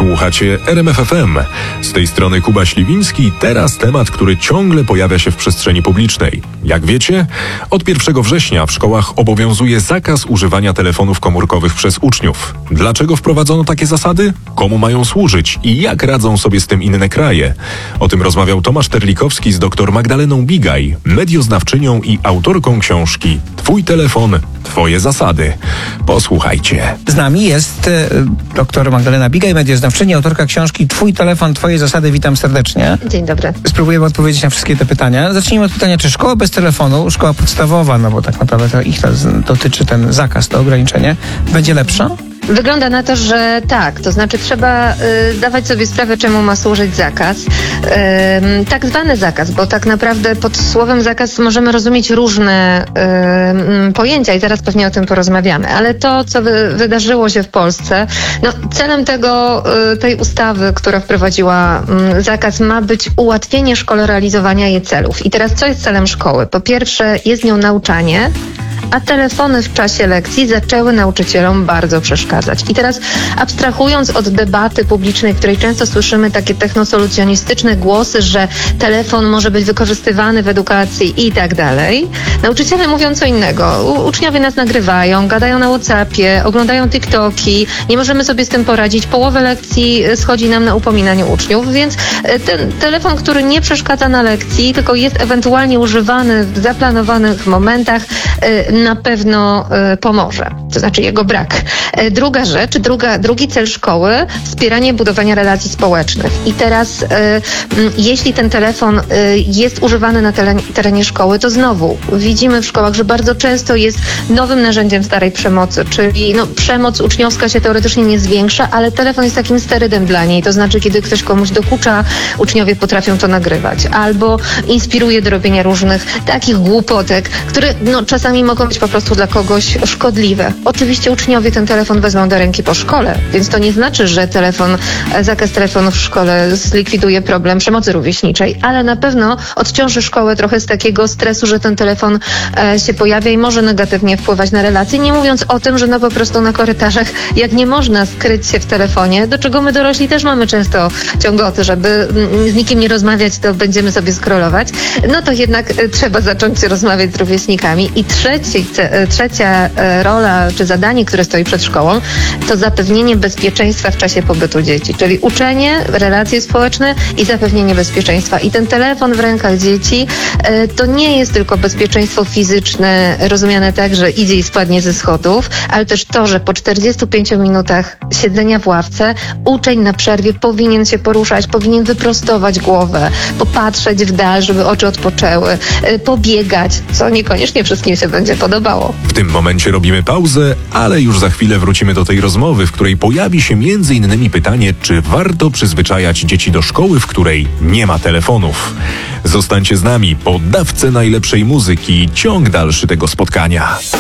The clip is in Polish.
Słuchacie RMF FM. Z tej strony Kuba Śliwiński. Teraz temat, który ciągle pojawia się w przestrzeni publicznej. Jak wiecie, od 1 września w szkołach obowiązuje zakaz używania telefonów komórkowych przez uczniów. Dlaczego wprowadzono takie zasady? Komu mają służyć? I jak radzą sobie z tym inne kraje? O tym rozmawiał Tomasz Terlikowski z dr Magdaleną Bigaj, medioznawczynią i autorką książki Twój telefon, Twoje zasady. Posłuchajcie. Z nami jest dr Magdalena Bigaj, medioznawczyni, autorka książki Twój telefon, Twoje zasady. Witam serdecznie. Dzień dobry. Spróbujemy odpowiedzieć na wszystkie te pytania. Zacznijmy od pytania, czy szkoła bez telefonu, szkoła podstawowa, no bo tak naprawdę to ich dotyczy ten zakaz, to ograniczenie, będzie lepsza? Wygląda na to, że tak. To znaczy trzeba dawać sobie sprawę, czemu ma służyć zakaz. Tak zwany zakaz, bo tak naprawdę pod słowem zakaz możemy rozumieć różne pojęcia i zaraz pewnie o tym porozmawiamy. Ale to, co wydarzyło się w Polsce, celem tej ustawy, która wprowadziła zakaz, ma być ułatwienie szkole realizowania jej celów. I teraz co jest celem szkoły? Po pierwsze, jest nią nauczanie, a telefony w czasie lekcji zaczęły nauczycielom bardzo przeszkadzać. I teraz abstrahując od debaty publicznej, w której często słyszymy takie technosolucjonistyczne głosy, że telefon może być wykorzystywany w edukacji i tak dalej, nauczyciele mówią co innego. Uczniowie nas nagrywają, gadają na WhatsAppie, oglądają TikToki, nie możemy sobie z tym poradzić. Połowę lekcji schodzi nam na upominanie uczniów, więc ten telefon, który nie przeszkadza na lekcji, tylko jest ewentualnie używany w zaplanowanych momentach, na pewno pomoże. To znaczy jego brak. Druga rzecz, drugi cel szkoły, wspieranie budowania relacji społecznych. I teraz jeśli ten telefon jest używany na terenie szkoły, to znowu widzimy w szkołach, że bardzo często jest nowym narzędziem starej przemocy, czyli przemoc uczniowska się teoretycznie nie zwiększa, ale telefon jest takim sterydem dla niej. To znaczy, kiedy ktoś komuś dokucza, uczniowie potrafią to nagrywać. Albo inspiruje do robienia różnych takich głupotek, które czasami mogą być po prostu dla kogoś szkodliwe. Oczywiście uczniowie ten telefon wezmą do ręki po szkole, więc to nie znaczy, że zakaz telefonu w szkole zlikwiduje problem przemocy rówieśniczej, ale na pewno odciąży szkołę trochę z takiego stresu, że ten telefon się pojawia i może negatywnie wpływać na relacje, nie mówiąc o tym, że po prostu na korytarzach, jak nie można skryć się w telefonie, do czego my dorośli też mamy często ciągoty, żeby z nikim nie rozmawiać, to będziemy sobie scrollować, to jednak trzeba zacząć rozmawiać z rówieśnikami. I trzecia rola czy zadanie, które stoi przed szkołą, to zapewnienie bezpieczeństwa w czasie pobytu dzieci, czyli uczenie, relacje społeczne i zapewnienie bezpieczeństwa. I ten telefon w rękach dzieci to nie jest tylko bezpieczeństwo fizyczne, rozumiane tak, że idzie i spadnie ze schodów, ale też to, że po 45 minutach siedzenia w ławce uczeń na przerwie powinien się poruszać, powinien wyprostować głowę, popatrzeć w dal, żeby oczy odpoczęły, pobiegać, co niekoniecznie wszystkim się będzie podobało. W tym momencie robimy pauzę, ale już za chwilę wrócimy do tej rozmowy, w której pojawi się m.in. pytanie, czy warto przyzwyczajać dzieci do szkoły, w której nie ma telefonów. Zostańcie z nami po dawce najlepszej muzyki, ciąg dalszy tego spotkania.